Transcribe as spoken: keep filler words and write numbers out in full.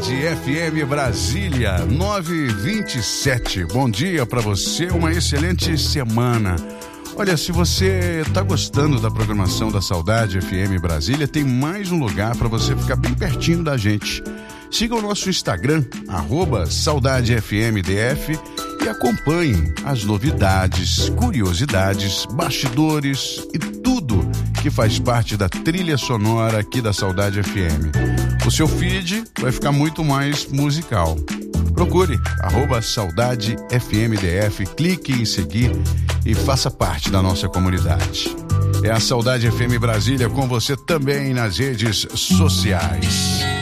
Saudade F M Brasília, nove e vinte e sete. Bom dia para você, uma excelente semana. Olha, se você tá gostando da programação da Saudade F M Brasília, tem mais um lugar para você ficar bem pertinho da gente. Siga o nosso Instagram, arroba Saudade F M D F, e acompanhe as novidades, curiosidades, bastidores e tudo que faz parte da trilha sonora aqui da Saudade F M. O seu feed vai ficar muito mais musical. Procure arroba Saudade F M D F, clique em seguir e faça parte da nossa comunidade. É a Saudade F M Brasília com você também nas redes sociais.